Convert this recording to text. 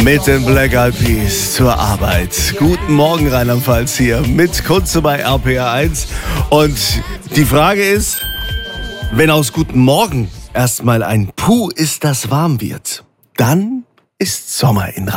Mit den Black Eyed Peas zur Arbeit. Guten Morgen, Rheinland-Pfalz hier mit Kunze bei RPR1. Und die Frage ist, wenn aus Guten Morgen erstmal ein Puh ist, das warm wird, dann ist Sommer in